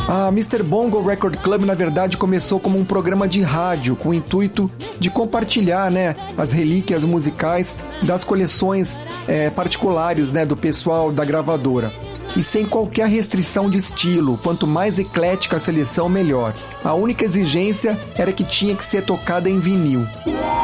A Mr. Bongo Record Club, na verdade, começou como um programa de rádio com o intuito de compartilhar, né, as relíquias musicais das coleções particulares, né, do pessoal da gravadora. E sem qualquer restrição de estilo, quanto mais eclética a seleção, melhor. A única exigência era que tinha que ser tocada em vinil.